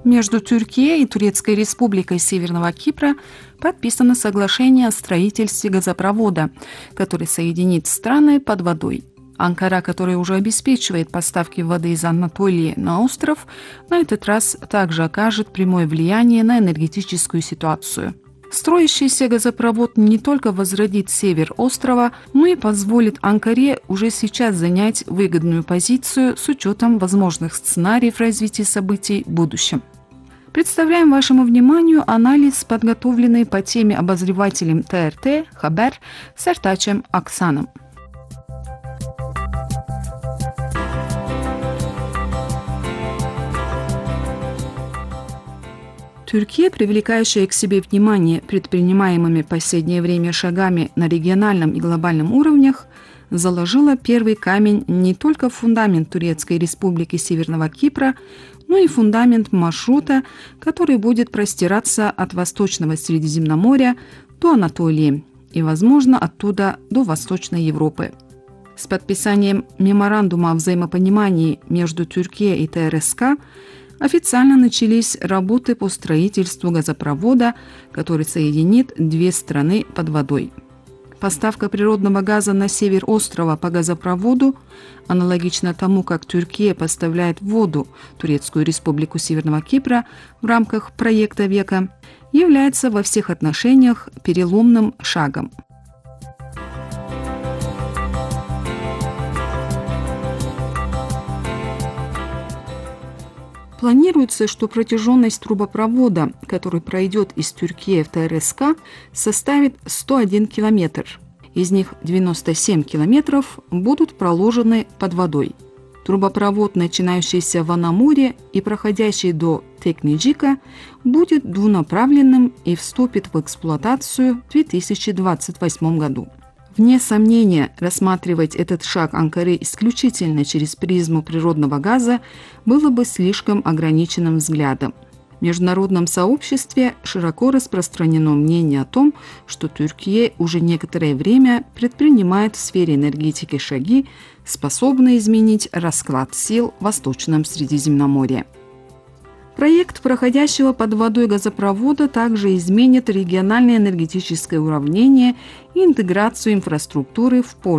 Между Тюркией и Турецкой Республикой Северного Кипра подписано соглашение о строительстве газопровода, который соединит страны под водой. Анкара, которая уже обеспечивает поставки воды из Анатолии на остров, на этот раз также окажет прямое влияние на энергетическую ситуацию. Строящийся газопровод не только возродит север острова, но и позволит Анкаре уже сейчас занять выгодную позицию с учетом возможных сценариев развития событий в будущем. Представляем вашему вниманию анализ, подготовленный по теме обозревателем ТРТ «Хабер» Сертачем Аксаном. Турция, привлекающая к себе внимание предпринимаемыми в последнее время шагами на региональном и глобальном уровнях, заложила первый камень не только в фундамент Турецкой Республики Северного Кипра, но и фундамент маршрута, который будет простираться от Восточного Средиземноморья до Анатолии и, возможно, оттуда до Восточной Европы. С подписанием меморандума о взаимопонимании между Турцией и ТРСК официально начались работы по строительству газопровода, который соединит две страны под водой. Поставка природного газа на север острова по газопроводу, аналогично тому, как Турция поставляет воду в Турецкую Республику Северного Кипра в рамках проекта «Века», является во всех отношениях переломным шагом. Планируется, что протяженность трубопровода, который пройдет из Турции в ТРСК, составит 101 километр. Из них 97 километров будут проложены под водой. Трубопровод, начинающийся в Анамуре и проходящий до Текнеджика, будет двунаправленным и вступит в эксплуатацию в 2028 году. Вне сомнения, рассматривать этот шаг Анкары исключительно через призму природного газа было бы слишком ограниченным взглядом. В международном сообществе широко распространено мнение о том, что Турция уже некоторое время предпринимает в сфере энергетики шаги, способные изменить расклад сил в Восточном Средиземноморье. Проект проходящего под водой газопровода также изменит региональное энергетическое уравнение и интеграцию инфраструктуры в